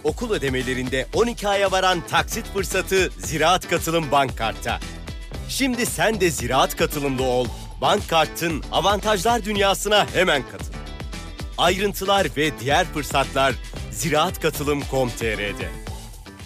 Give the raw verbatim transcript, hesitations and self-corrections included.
okul ödemelerinde on iki aya varan taksit fırsatı Ziraat Katılım Bank Kart'ta. Şimdi sen de Ziraat Katılımlı ol. Bank Kart'ın avantajlar dünyasına hemen katıl. Ayrıntılar ve diğer fırsatlar ziraat katılım nokta com nokta tr'de.